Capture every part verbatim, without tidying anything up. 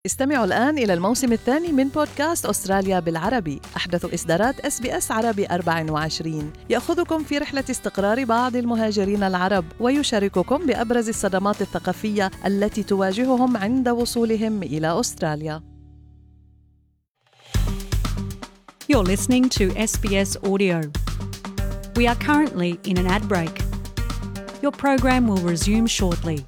استمعوا الآن إلى الموسم الثاني من بودكاست أستراليا بالعربي، أحدث إصدارات إس بي إس عربي أربعة وعشرين، يأخذكم في رحلة استقرار بعض المهاجرين العرب ويشارككم بأبرز الصدمات الثقافية التي تواجههم عند وصولهم إلى أستراليا. You're listening to S B S Audio. We are currently in an ad break. Your program will resume shortly.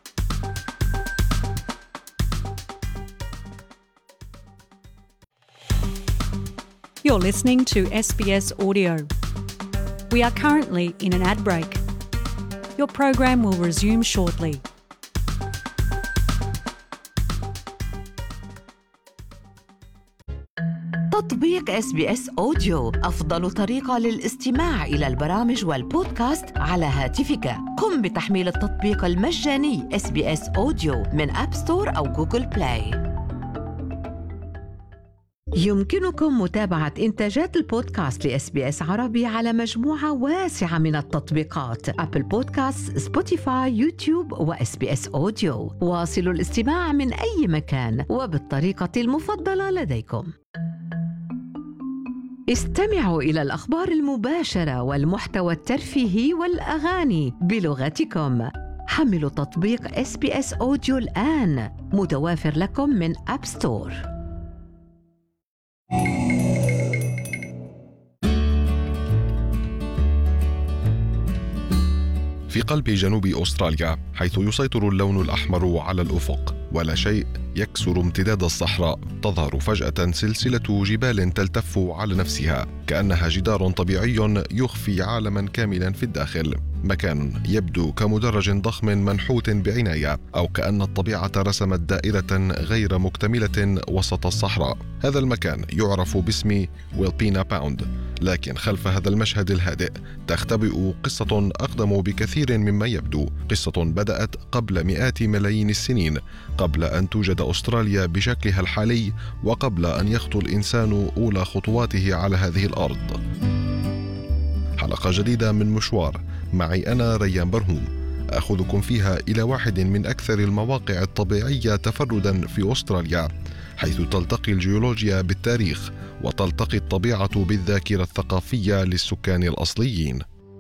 You're listening to S B S Audio. We are currently in an ad break. Your program will resume shortly. تطبيق إس بي إس أوديو أفضل طريقة للاستماع إلى البرامج والبودكاست على هاتفك. قم بتحميل التطبيق المجاني إس بي إس أوديو من أب ستور أو جوجل بلاي. يمكنكم متابعة إنتاجات البودكاست لإس بي إس عربي على مجموعة واسعة من التطبيقات: أبل بودكاست، سبوتيفاي، يوتيوب وإس بي إس أوديو. واصلوا الاستماع من أي مكان وبالطريقة المفضلة لديكم. استمعوا إلى الأخبار المباشرة والمحتوى الترفيهي والأغاني بلغتكم. حملوا تطبيق إس بي إس أوديو الآن، متوافر لكم من أب ستور. في قلب جنوب أستراليا، حيث يسيطر اللون الأحمر على الأفق ولا شيء يكسر امتداد الصحراء، تظهر فجأة سلسلة جبال تلتف على نفسها كأنها جدار طبيعي يخفي عالما كاملا في الداخل. مكان يبدو كمدرج ضخم منحوت بعناية، أو كأن الطبيعة رسمت دائرة غير مكتملة وسط الصحراء. هذا المكان يعرف باسم ويلبينا باوند، لكن خلف هذا المشهد الهادئ تختبئ قصة أقدم بكثير مما يبدو، قصة بدأت قبل مئات ملايين السنين، قبل أن توجد أستراليا بشكلها الحالي، وقبل أن يخطو الإنسان أولى خطواته على هذه الأرض. حلقة جديدة من مشوار، معي أنا ريان برهوم، أخذكم فيها إلى واحد من أكثر المواقع الطبيعية تفرداً في أستراليا، حيث تلتقي الجيولوجيا بالتاريخ وتلتقي الطبيعة بالذاكرة الثقافية للسكان الأصليين.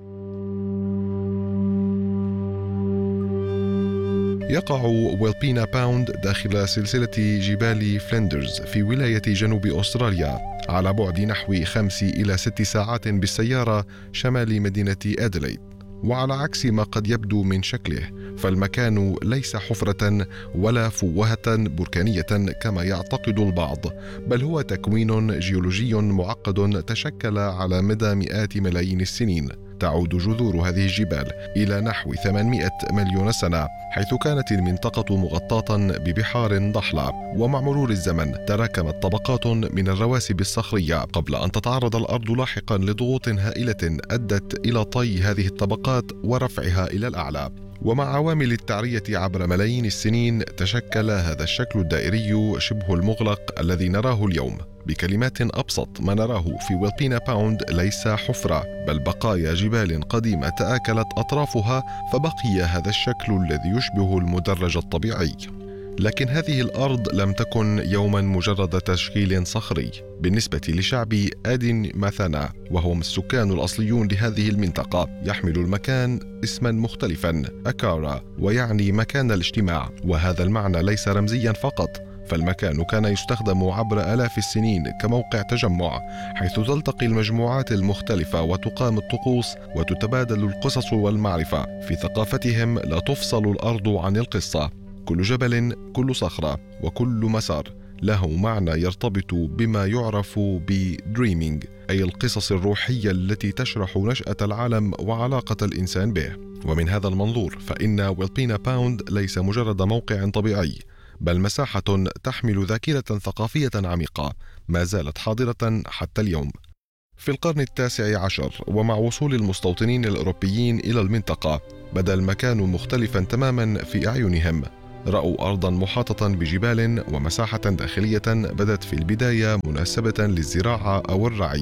يقع ويلبينا باوند داخل سلسلة جبال فلندرز في ولاية جنوب أستراليا، على بعد نحو خمس إلى ست ساعات بالسيارة شمال مدينة أديلايد. وعلى عكس ما قد يبدو من شكله، فالمكان ليس حفرة ولا فوهة بركانية كما يعتقد البعض، بل هو تكوين جيولوجي معقد تشكل على مدى مئات ملايين السنين. تعود جذور هذه الجبال إلى نحو ثمانمئة مليون سنة، حيث كانت المنطقة مغطاة ببحار ضحلة، ومع مرور الزمن تراكمت طبقات من الرواسب الصخرية قبل أن تتعرض الأرض لاحقا لضغوط هائلة أدت إلى طي هذه الطبقات ورفعها إلى الأعلى. ومع عوامل التعرية عبر ملايين السنين تشكل هذا الشكل الدائري شبه المغلق الذي نراه اليوم. بكلمات أبسط، ما نراه في ويلبينا باوند ليس حفرة، بل بقايا جبال قديمة تآكلت أطرافها، فبقي هذا الشكل الذي يشبه المدرج الطبيعي. لكن هذه الأرض لم تكن يوما مجرد تشكيل صخري. بالنسبة لشعب آدن ماثانا، وهم السكان الأصليون لهذه المنطقة، يحمل المكان اسما مختلفا، أكارا، ويعني مكان الاجتماع. وهذا المعنى ليس رمزيا فقط، فالمكان كان يستخدم عبر آلاف السنين كموقع تجمع، حيث تلتقي المجموعات المختلفة وتقام الطقوس وتتبادل القصص والمعرفة. في ثقافتهم لا تفصل الأرض عن القصة. كل جبل، كل صخرة، وكل مسار له معنى يرتبط بما يعرف بدريمينج، أي القصص الروحية التي تشرح نشأة العالم وعلاقة الإنسان به. ومن هذا المنظور فإن ويلبينا باوند ليس مجرد موقع طبيعي، بل مساحة تحمل ذاكرة ثقافية عميقة ما زالت حاضرة حتى اليوم. في القرن التاسع عشر، ومع وصول المستوطنين الأوروبيين إلى المنطقة، بدا المكان مختلفا تماما في أعينهم. رأوا أرضا محاطة بجبال ومساحة داخلية بدت في البداية مناسبة للزراعة أو الرعي،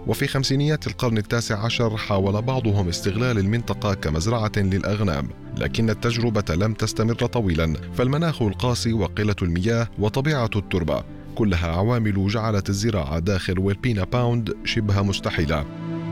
وفي خمسينيات القرن التاسع عشر حاول بعضهم استغلال المنطقة كمزرعة للأغنام، لكن التجربة لم تستمر طويلا، فالمناخ القاسي وقلة المياه وطبيعة التربة كلها عوامل جعلت الزراعة داخل ويلبينا باوند شبه مستحيلة.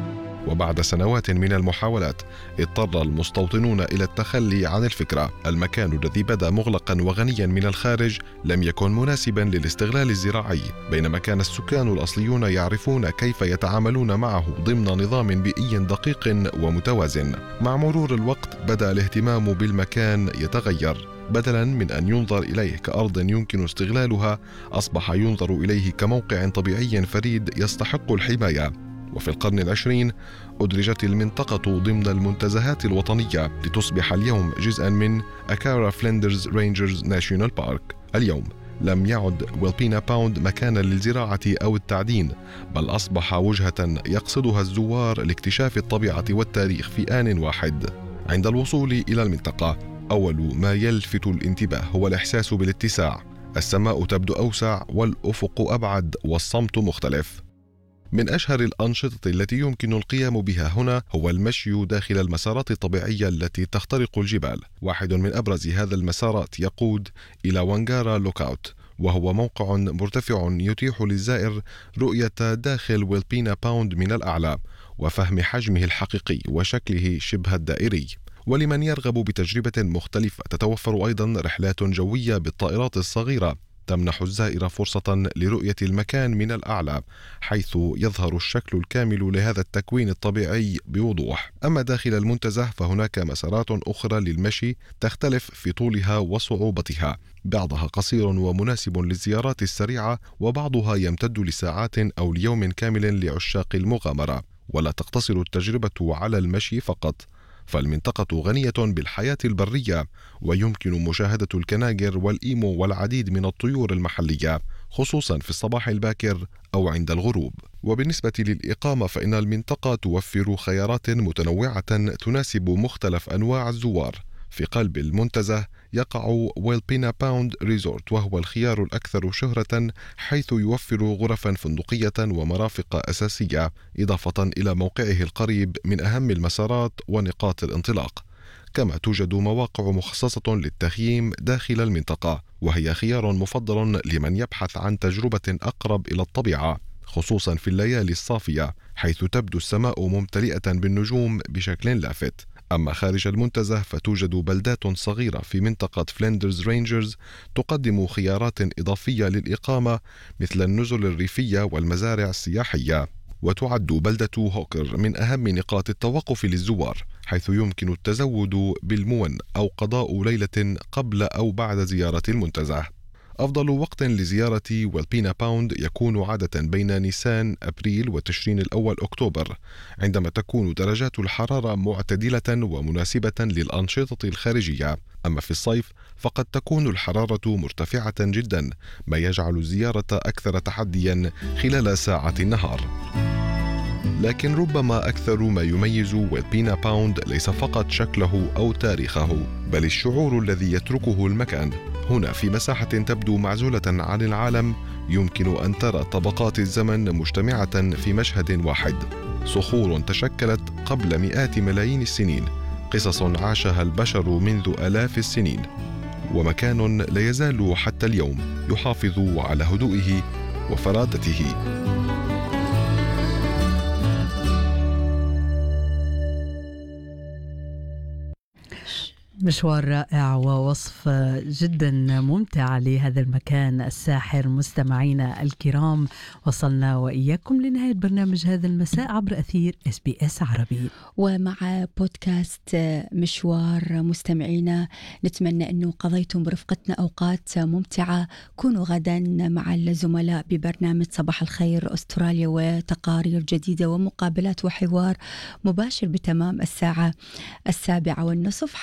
وبعد سنوات من المحاولات اضطر المستوطنون إلى التخلي عن الفكرة. المكان الذي بدأ مغلقا وغنيا من الخارج لم يكن مناسبا للاستغلال الزراعي، بينما كان السكان الأصليون يعرفون كيف يتعاملون معه ضمن نظام بيئي دقيق ومتوازن. مع مرور الوقت بدأ الاهتمام بالمكان يتغير، بدلاً من أن ينظر إليه كأرض يمكن استغلالها أصبح ينظر إليه كموقع طبيعي فريد يستحق الحماية. وفي القرن العشرين أدرجت المنطقة ضمن المنتزهات الوطنية لتصبح اليوم جزءاً من أكارا فلندرز رينجرز ناشيونال بارك. اليوم لم يعد ويلبينا باوند مكاناً للزراعة أو التعدين، بل أصبح وجهة يقصدها الزوار لاكتشاف الطبيعة والتاريخ في آن واحد. عند الوصول إلى المنطقة أول ما يلفت الانتباه هو الإحساس بالاتساع. السماء تبدو أوسع والأفق أبعد والصمت مختلف. من أشهر الأنشطة التي يمكن القيام بها هنا هو المشي داخل المسارات الطبيعية التي تخترق الجبال. واحد من أبرز هذا المسارات يقود إلى وانغارا لوكاوت، وهو موقع مرتفع يتيح للزائر رؤية داخل ويلبينا باوند من الأعلى وفهم حجمه الحقيقي وشكله شبه الدائري. ولمن يرغب بتجربة مختلفة تتوفر أيضا رحلات جوية بالطائرات الصغيرة تمنح الزائر فرصة لرؤية المكان من الأعلى، حيث يظهر الشكل الكامل لهذا التكوين الطبيعي بوضوح. أما داخل المنتزه فهناك مسارات أخرى للمشي تختلف في طولها وصعوبتها، بعضها قصير ومناسب للزيارات السريعة، وبعضها يمتد لساعات أو ليوم كامل لعشاق المغامرة. ولا تقتصر التجربة على المشي فقط، فالمنطقة غنية بالحياة البرية، ويمكن مشاهدة الكناغر والإيمو والعديد من الطيور المحلية، خصوصا في الصباح الباكر أو عند الغروب. وبالنسبة للإقامة فإن المنطقة توفر خيارات متنوعة تناسب مختلف أنواع الزوار. في قلب المنتزه يقع ويلبينا باوند ريزورت، وهو الخيار الأكثر شهرة، حيث يوفر غرفا فندقية ومرافق أساسية، إضافة إلى موقعه القريب من أهم المسارات ونقاط الانطلاق. كما توجد مواقع مخصصة للتخييم داخل المنطقة، وهي خيار مفضل لمن يبحث عن تجربة أقرب إلى الطبيعة، خصوصا في الليالي الصافية حيث تبدو السماء ممتلئة بالنجوم بشكل لافت. أما خارج المنتزه فتوجد بلدات صغيرة في منطقة فلندرز رينجرز تقدم خيارات إضافية للإقامة مثل النزل الريفية والمزارع السياحية. وتعد بلدة هوكر من أهم نقاط التوقف للزوار، حيث يمكن التزود بالمون أو قضاء ليلة قبل أو بعد زيارة المنتزه. أفضل وقت لزيارة ويلبينا باوند يكون عادة بين نيسان أبريل وتشرين الأول أكتوبر، عندما تكون درجات الحرارة معتدلة ومناسبة للأنشطة الخارجية. أما في الصيف فقد تكون الحرارة مرتفعة جدا، ما يجعل الزيارة أكثر تحديا خلال ساعة النهار. لكن ربما أكثر ما يميز ويلبينا باوند ليس فقط شكله أو تاريخه، بل الشعور الذي يتركه المكان. هنا في مساحة تبدو معزولة عن العالم يمكن أن ترى طبقات الزمن مجتمعة في مشهد واحد، صخور تشكلت قبل مئات ملايين السنين، قصص عاشها البشر منذ آلاف السنين، ومكان لا يزال حتى اليوم يحافظ على هدوئه وفرادته. مشوار رائع ووصف جدا ممتع لهذا المكان الساحر. مستمعينا الكرام، وصلنا وإياكم لنهاية برنامج هذا المساء عبر أثير إس بي إس عربي، ومع بودكاست مشوار. مستمعينا، نتمنى أنه قضيتم برفقتنا أوقات ممتعة. كونوا غدا مع الزملاء ببرنامج صباح الخير أستراليا، وتقارير جديدة ومقابلات وحوار مباشر بتمام الساعة السابعة والنصف، حتى يتجدد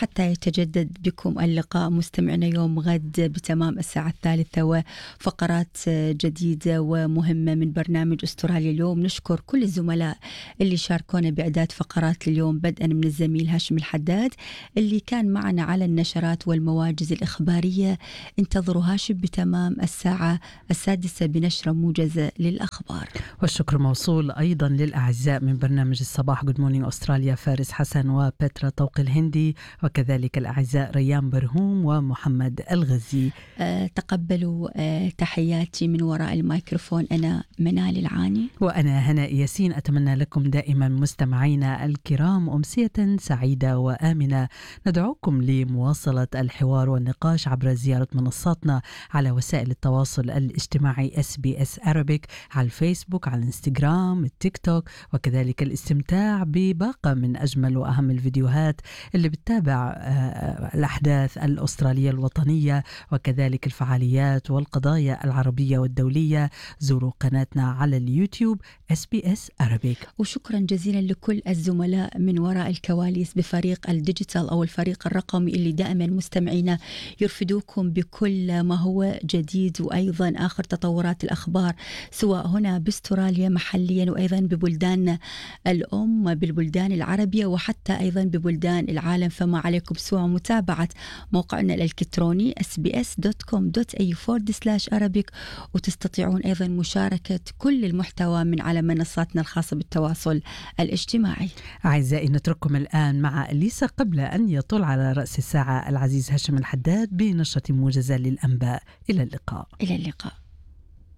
يتجدد بكم اللقاء مستمعنا يوم غد بتمام الساعة الثالثة وفقرات جديدة ومهمة من برنامج أستراليا اليوم. نشكر كل الزملاء اللي شاركونا بإعداد فقرات اليوم، بدءا من الزميل هاشم الحداد اللي كان معنا على النشرات والمواجز الإخبارية. انتظروا هاشم بتمام الساعة السادسة بنشرة موجزة للأخبار. والشكر موصول أيضا للأعزاء من برنامج الصباح Good Morning أستراليا، فارس حسن وبترا طوق الهندي، وكذلك الأعزاء ريان برهوم ومحمد الغزي. أه تقبلوا أه تحياتي من وراء الميكروفون. أنا منال العاني وأنا هناء ياسين. أتمنى لكم دائما مستمعينا الكرام أمسية سعيدة وآمنة. ندعوكم لمواصلة الحوار والنقاش عبر زيارة منصاتنا على وسائل التواصل الاجتماعي إس بي إس Arabic على الفيسبوك، على الانستغرام، التيك توك، وكذلك الاستمتاع بباقة من أجمل وأهم الفيديوهات اللي بتتابع الأحداث الأسترالية الوطنية وكذلك الفعاليات والقضايا العربية والدولية. زوروا قناتنا على اليوتيوب إس بي إس Arabic. وشكرا جزيلا لكل الزملاء من وراء الكواليس بفريق الديجيتال أو الفريق الرقمي اللي دائما مستمعينا يرفدوكم بكل ما هو جديد وأيضا آخر تطورات الأخبار، سواء هنا باستراليا محليا وأيضا ببلدان الأم بالبلدان العربية وحتى أيضا ببلدان العالم. فما عليكم سوى متابعة موقعنا الإلكتروني إس بي إس دوت كوم دوت إيه فورورد سلاش أرابيك، وتستطيعون أيضا مشاركة كل المحتوى من على منصاتنا الخاصة بالتواصل الاجتماعي. أعزائي نترككم الآن مع ليسا قبل أن يطل على رأس الساعة العزيز هاشم الحداد بنشرة موجزة للأنباء. إلى اللقاء. إلى اللقاء.